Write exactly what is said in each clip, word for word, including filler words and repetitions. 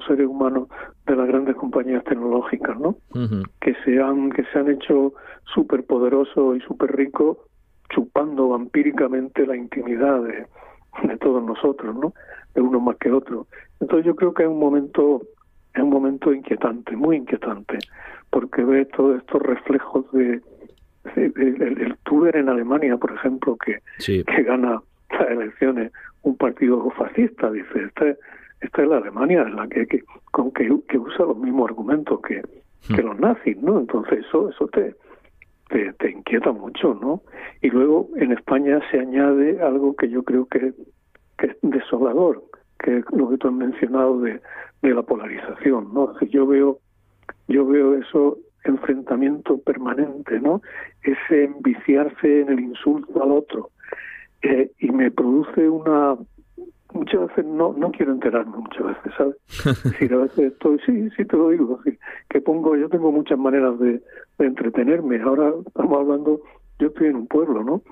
seres humanos de las grandes compañías tecnológicas, ¿no? Uh-huh. Que se han, que se han hecho súper poderosos y súper ricos chupando vampíricamente la intimidad de, de todos nosotros, ¿no? De unos más que otros. Entonces yo creo que es un momento, es un momento inquietante, muy inquietante, porque ves todos estos reflejos de, de, de, de el, tú ver en Alemania, por ejemplo, que, sí. que gana las elecciones un partido fascista, dice, esta, esta es la Alemania en la que, que con que, que usa los mismos argumentos que, que los nazis, ¿no? Entonces eso eso te, te te inquieta mucho, ¿no? Y luego en España se añade algo que yo creo que, que es desolador, que es lo que tú has mencionado de, de la polarización, ¿no? Es decir, yo veo yo veo eso enfrentamiento permanente, ¿no? Ese enviciarse en el insulto al otro. Eh, y me produce una... Muchas veces no no quiero enterarme, muchas veces, ¿sabes? Sí, a veces estoy, sí, sí te lo digo, sí, que pongo, yo tengo muchas maneras de, de entretenerme. Ahora estamos hablando, yo estoy en un pueblo, ¿no?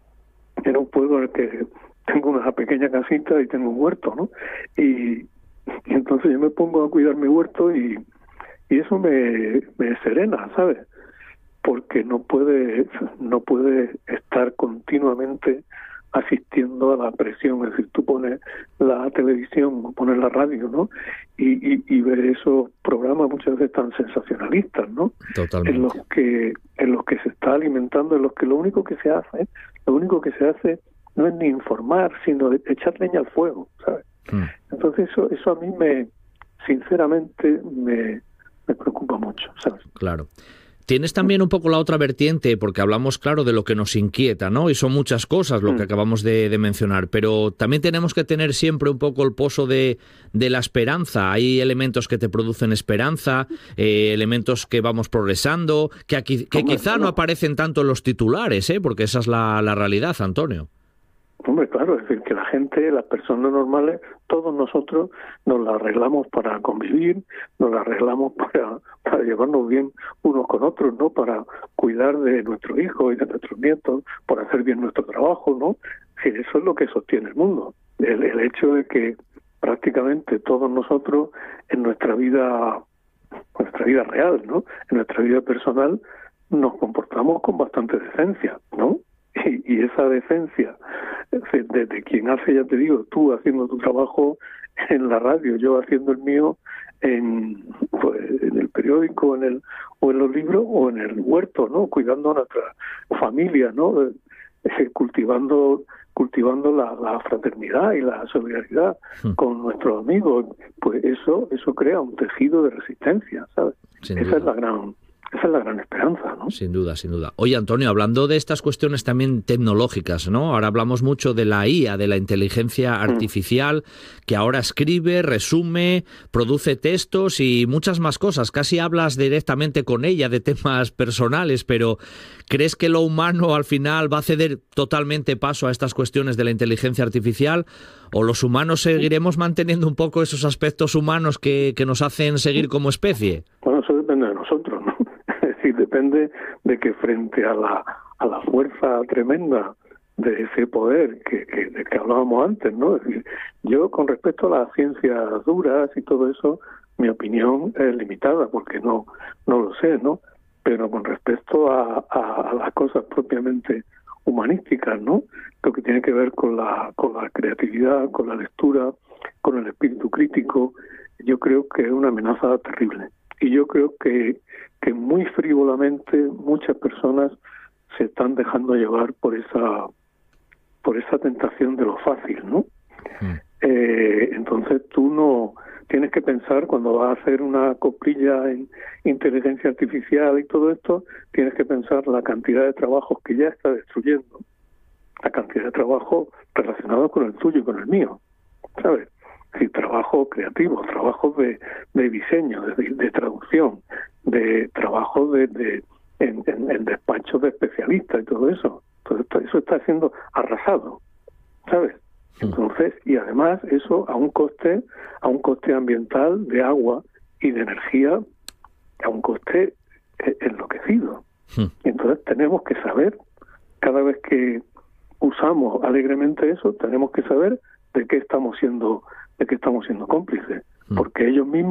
En un pueblo en el que tengo una pequeña casita y tengo un huerto, ¿no? Y, y entonces yo me pongo a cuidar mi huerto y, y eso me, me serena, ¿sabes? Porque no puede, no puede estar continuamente asistiendo a la presión, es decir, tú pones la televisión, pones la radio, ¿no? Y, y, y ver esos programas muchas veces tan sensacionalistas, ¿no? Totalmente. En los que en los que se está alimentando, en los que lo único que se hace, lo único que se hace no es ni informar, sino de echar leña al fuego, ¿sabes? Mm. Entonces eso eso a mí me, sinceramente, me, me preocupa mucho, ¿sabes? Claro. Tienes también un poco la otra vertiente, porque hablamos, claro, de lo que nos inquieta, ¿no? Y son muchas cosas lo que acabamos de, de mencionar, pero también tenemos que tener siempre un poco el pozo de, de la esperanza. Hay elementos que te producen esperanza, eh, elementos que vamos progresando, que, aquí, que Hombre, quizá claro. no aparecen tanto en los titulares, ¿eh? Porque esa es la, la realidad, Antonio. Hombre, claro, es decir, que la gente, las personas normales, todos nosotros nos la arreglamos para convivir, nos la arreglamos para, para llevarnos bien unos con otros, ¿no? Para cuidar de nuestros hijos y de nuestros nietos, por hacer bien nuestro trabajo, ¿no? Sí, eso es lo que sostiene el mundo. El, el hecho de que prácticamente todos nosotros en nuestra vida, nuestra vida real, ¿no? En nuestra vida personal nos comportamos con bastante decencia, ¿no? Y, y esa decencia de, de, de quien hace, ya te digo, tú haciendo tu trabajo en la radio, yo haciendo el mío en, pues, en el periódico, en el o en los libros o en el huerto, ¿no? Cuidando a nuestra familia, ¿no? Eh, cultivando cultivando la, la fraternidad y la solidaridad sí. con nuestros amigos, pues eso eso crea un tejido de resistencia, ¿sabes? Sin Esa duda. es la gran Esa es la gran esperanza, ¿no? Sin duda, sin duda. Oye, Antonio, hablando de estas cuestiones también tecnológicas, ¿no? Ahora hablamos mucho de la I A, de la inteligencia artificial, mm. que ahora escribe, resume, produce textos y muchas más cosas. Casi hablas directamente con ella de temas personales, pero ¿crees que lo humano al final va a ceder totalmente paso a estas cuestiones de la inteligencia artificial? ¿O los humanos seguiremos manteniendo un poco esos aspectos humanos que, que nos hacen seguir como especie? Bueno, eso depende de nosotros, ¿no? Es decir, depende de que frente a la a la fuerza tremenda de ese poder que, que, de que hablábamos antes, ¿no? Es decir, yo con respecto a las ciencias duras y todo eso, mi opinión es limitada porque no no lo sé, ¿no? Pero con respecto a, a, a las cosas propiamente humanísticas, ¿no? Lo que tiene que ver con la con la creatividad, con la lectura, con el espíritu crítico, yo creo que es una amenaza terrible. Y yo creo que, que muy frívolamente muchas personas se están dejando llevar por esa por esa tentación de lo fácil, ¿no? Mm. Eh, entonces tú no tienes que pensar cuando vas a hacer una coprilla en inteligencia artificial y todo esto, tienes que pensar la cantidad de trabajos que ya está destruyendo, la cantidad de trabajos relacionados con el tuyo y con el mío, ¿sabes? Sí, trabajo creativo, trabajo de, de diseño, de, de traducción, de trabajo de, de en, en, en despachos de especialistas y todo eso. Entonces eso está siendo arrasado, ¿sabes? Entonces, y además eso a un coste, a un coste ambiental de agua y de energía, a un coste enloquecido. Entonces tenemos que saber, cada vez que usamos alegremente eso, tenemos que saber de qué estamos siendo de que estamos siendo cómplices, porque ellos mismos